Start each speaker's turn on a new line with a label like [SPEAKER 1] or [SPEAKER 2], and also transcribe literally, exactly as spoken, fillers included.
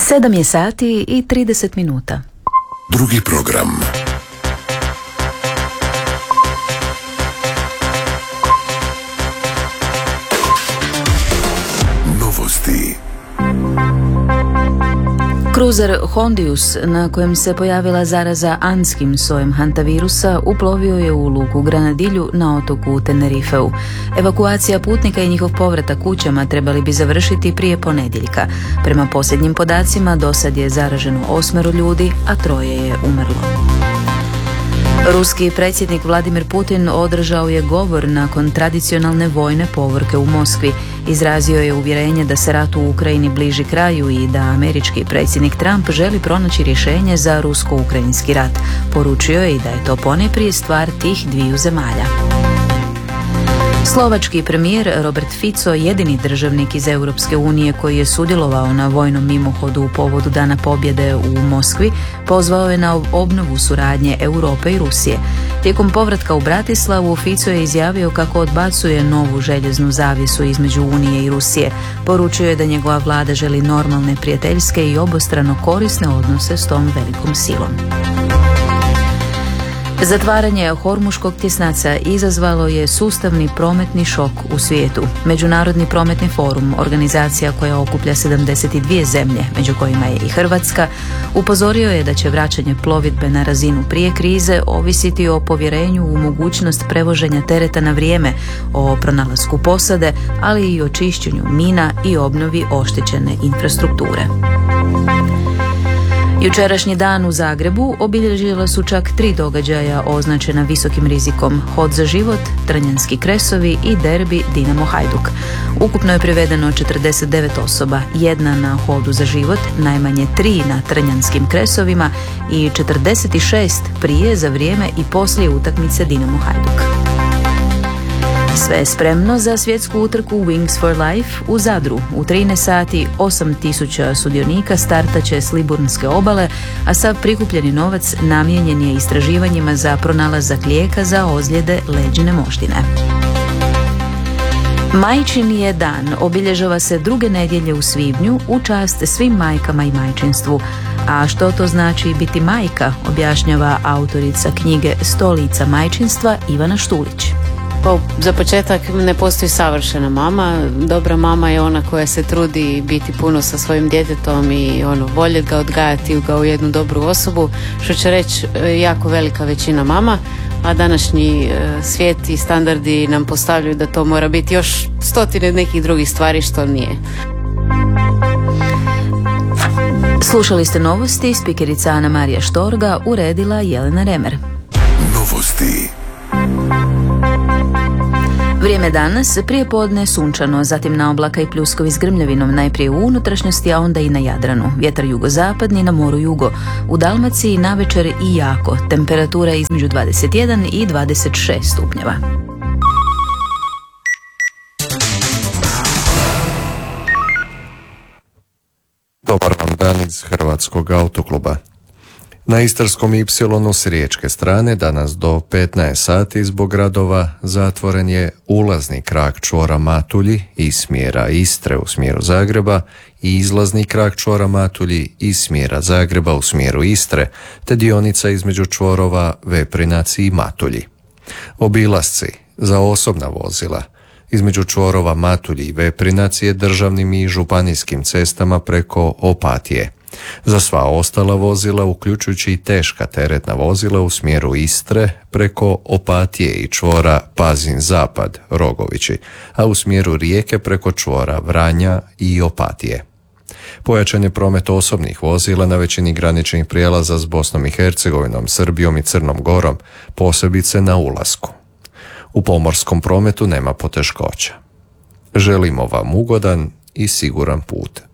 [SPEAKER 1] Sedam je sati i trideset minuta.
[SPEAKER 2] Drugi program. Novosti.
[SPEAKER 1] Kruzer Hondius, na kojem se pojavila zaraza andskim sojem hantavirusa, uplovio je u luku Granadilju na otoku Tenerifeu. Evakuacija putnika i njihov povratak kućama trebali bi završiti prije ponedjeljka. Prema posljednjim podacima, dosad je zaraženo osmero ljudi, a troje je umrlo. Ruski predsjednik Vladimir Putin održao je govor nakon tradicionalne vojne povorke u Moskvi. Izrazio je uvjerenje da se rat u Ukrajini bliži kraju i da američki predsjednik Trump želi pronaći rješenje za rusko-ukrajinski rat. Poručio je i da je to ponajprije stvar tih dviju zemalja. Slovački premijer Robert Fico, jedini državnik iz Europske unije koji je sudjelovao na vojnom mimohodu u povodu Dana pobjede u Moskvi, pozvao je na obnovu suradnje Europe i Rusije. Tijekom povratka u Bratislavu, Fico je izjavio kako odbacuje novu željeznu zavjesu između Unije i Rusije. Poručio je da njegova vlada želi normalne, prijateljske i obostrano korisne odnose s tom velikom silom. Zatvaranje Hormuškog tjesnaca izazvalo je sustavni prometni šok u svijetu. Međunarodni prometni forum, organizacija koja okuplja sedamdeset dvije zemlje, među kojima je i Hrvatska, upozorio je da će vraćanje plovidbe na razinu prije krize ovisiti o povjerenju u mogućnost prevoženja tereta na vrijeme, o pronalasku posade, ali i o čišćenju mina i obnovi oštećene infrastrukture. Jučerašnji dan u Zagrebu obilježila su čak tri događaja označena visokim rizikom: Hod za život, Trnjanski kresovi i derbi Dinamo Hajduk. Ukupno je privedeno četrdeset devet osoba, jedna na Hodu za život, najmanje tri na Trnjanskim kresovima i četrdeset šest prije, za vrijeme i poslije utakmice Dinamo Hajduk. Sve je spremno za svjetsku utrku Wings for Life u Zadru. U trinaest sati osam tisuća sudionika startaće s Liburnske obale, a sav prikupljeni novac namijenjen je istraživanjima za pronalazak lijeka za ozljede leđine moždine. Majčin je dan obilježava se druge nedjelje u svibnju u čast svim majkama i majčinstvu. A što to znači biti majka, objašnjava autorica knjige Sto lica majčinstva Ivana Štulić.
[SPEAKER 3] Pa, za početak ne postoji savršena mama. Dobra mama je ona koja se trudi biti puno sa svojim djetetom i ono, voljeti ga, odgajati ga u jednu dobru osobu, što će reći jako velika većina mama, a današnji e, svijet i standardi nam postavljaju da to mora biti još stotine nekih drugih stvari, što nije.
[SPEAKER 1] Slušali ste novosti, spikerica Ana Marija Štorga, uredila Jelena Remer.
[SPEAKER 2] Novosti.
[SPEAKER 1] Vrijeme danas, prije podne sunčano, zatim na oblaka i pljuskovi s grmljavinom, najprije u unutrašnjosti, a onda i na Jadranu. Vjetar jugozapadni, na moru jugo. U Dalmaciji navečer i jako. Temperatura između dvadeset jedan i dvadeset šest stupnjeva.
[SPEAKER 4] Dobar vam dan iz Hrvatskog autokluba. Na Istarskom Ipsilonu s riječke strane danas do petnaest sati zbog radova zatvoren je ulazni krak čvora Matulji iz smjera Istre u smjeru Zagreba i izlazni krak čvora Matulji iz smjera Zagreba u smjeru Istre, te dionica između čvorova Veprinac i Matulji. Obilasci za osobna vozila između čvorova Matulji i Veprinac je državnim i županijskim cestama preko Opatije. Za sva ostala vozila, uključujući i teška teretna vozila u smjeru Istre, preko Opatije i čvora Pazin Zapad, Rogovići, a u smjeru Rijeke preko čvora Vranja i Opatije. Pojačan je promet osobnih vozila na većini graničnih prijelaza s Bosnom i Hercegovinom, Srbijom i Crnom Gorom, posebice na ulasku. U pomorskom prometu nema poteškoća. Želimo vam ugodan i siguran put.